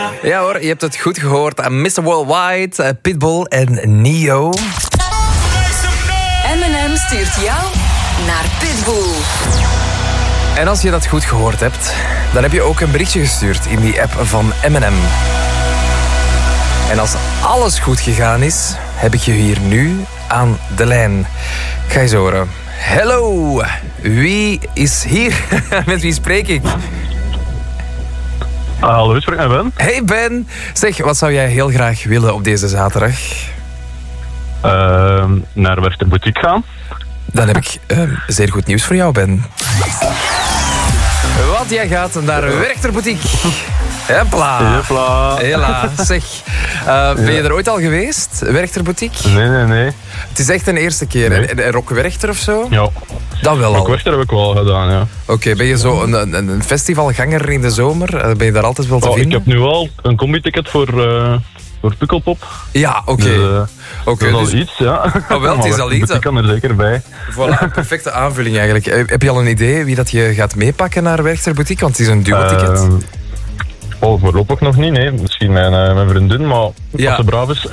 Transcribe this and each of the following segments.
Ja hoor, je hebt het goed gehoord. Mr. Worldwide, Pitbull en Neo. M&M stuurt jou naar Pitbull. En als je dat goed gehoord hebt, dan heb je ook een berichtje gestuurd in die app van M&M. En als alles goed gegaan is, heb ik je hier nu aan de lijn. Ik ga eens horen. Hallo, wie is hier? Met wie spreek ik? Hallo, ik spreek met Ben. Hey Ben. Zeg, wat zou jij heel graag willen op deze zaterdag? Naar Werchter Boutique gaan. Dan heb ik zeer goed nieuws voor jou, Ben. Want jij gaat naar Werchter Boutique. Hopla. Hela. Zeg, ben je er ooit al geweest? Werchter Boutique? Nee. Het is echt een eerste keer. Nee. En Rock Werchter of zo? Ja. Dat wel al. Rock Werchter heb ik wel gedaan, ja. Oké, ben je zo een festivalganger in de zomer? Ben je daar altijd wel te vinden? Ik heb nu al een combi-ticket voor Pukkelpop. Ja, oké. Dus, Oké, dat is dus- al iets, ja. Oh, wel, het is al iets. Ik kan er zeker bij. Voilà, een perfecte aanvulling eigenlijk. Heb je al een idee wie dat je gaat meepakken naar Werchter Boutique? Want het is een duo-ticket. Voorlopig nog niet, nee. Misschien mijn vriendin, maar Ja. als ze braaf is.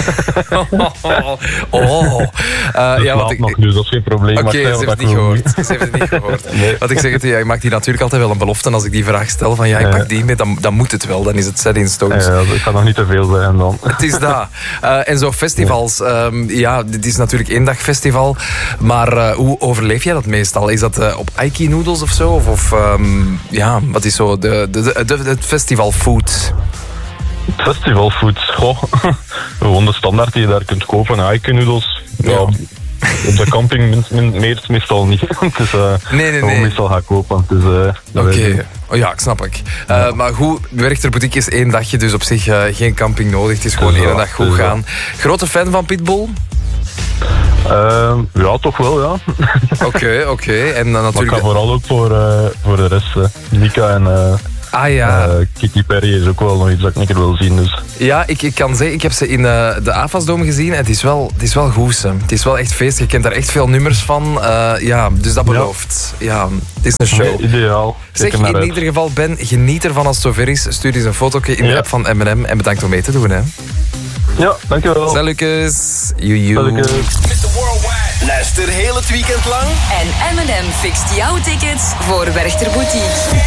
Ja, want nog, dus dat is geen probleem. Oké, maar ze heeft het niet gehoord. Ze heeft het niet gehoord. Nee. Want ik zeg het, ja, ik maak die natuurlijk altijd wel een belofte als ik die vraag stel van ja, ik pak die mee, dan moet het wel. Dan is het set in stone. Ja, dat kan nog niet te veel zijn dan. Het is dat. En zo festivals, ja, dit is natuurlijk één dag festival, maar hoe overleef jij dat meestal? Is dat op Aiki Noodles of zo? Of ja, wat is zo het festivalfood? Festivalfood, goh. Gewoon de standaard die je daar kunt kopen. Ike-noodles. Ja. Op de camping meestal niet. Dus Nee. gewoon meestal ga kopen. Dus, Oké. Oh ja, ik snap ik. Maar goed, Werchter Boutique is één dagje, dus op zich geen camping nodig. Het is gewoon één dag goed gaan. Grote fan van Pitbull? Ja, toch wel, ja. Oké. En dan Maar ik natuurlijk... ga vooral ook voor de rest. Nika en Katy Perry is ook wel nog iets dat ik een keer wil zien. Dus. Ja, ik kan zeggen, ik heb ze in de AFAS-dome gezien. Het is wel goed, hè. Het is wel echt feest. Je kent daar echt veel nummers van. Ja, dus dat belooft. Ja, het is een show. Nee, ideaal. Zeg, in ieder geval, Ben, geniet ervan als het zover is. Stuur eens een fotootje in de app van M&M. En bedankt om mee te doen, hè. Ja, dankjewel. Salutjes. Joejoe. Luister heel het weekend lang. En M&M fixt jouw tickets voor Werchter Boutique.